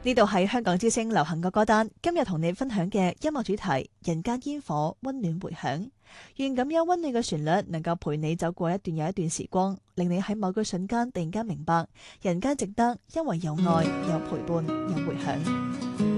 呢度係香港之聲流行嘅歌單，今日同你分享嘅音樂主題《人間煙火》，溫暖回響。願咁樣溫暖嘅旋律能夠陪你走過一段又一段時光，令你喺某個瞬間突然間明白，人間值得，因為有愛、有陪伴、有回響。